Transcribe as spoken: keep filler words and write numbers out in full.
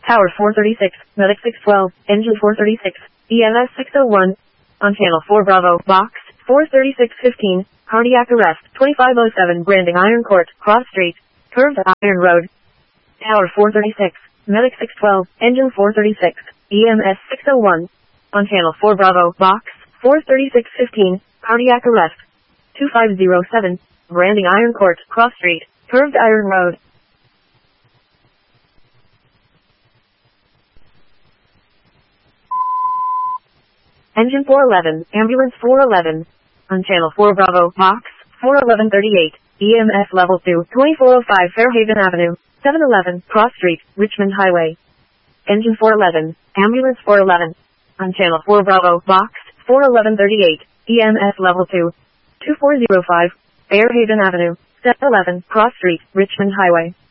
Tower four thirty-six, Medic six twelve, Engine four thirty-six, E M S six oh one. On Channel four Bravo, Box four thirty-six fifteen, cardiac arrest, twenty-five oh seven Branding Iron Court, Cross Street, Curved Iron Road. Tower four thirty-six, Medic six twelve, Engine four thirty-six, E M S six oh one. On Channel four Bravo, Box four thirty-six fifteen, cardiac arrest, twenty-five oh seven, Branding Iron Court, Cross Street, Curved Iron Road. Engine four eleven, Ambulance four eleven. On Channel four Bravo, Box four eleven thirty-eight, E M S Level two, twenty-four oh five Fairhaven Avenue, seven eleven, Cross Street, Richmond Highway. Engine four eleven, Ambulance four eleven. On Channel four Bravo, Box four eleven thirty-eight, E M S Level two, twenty-four oh five, Fairhaven Avenue, seven eleven, Cross Street, Richmond Highway.